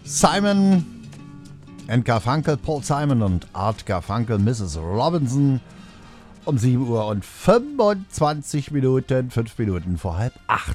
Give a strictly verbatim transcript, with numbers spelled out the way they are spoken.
Simon and Garfunkel, Paul Simon und Art Garfunkel, Missus Robinson. Um sieben Uhr und fünfundzwanzig Minuten, fünf Minuten vor halb acht.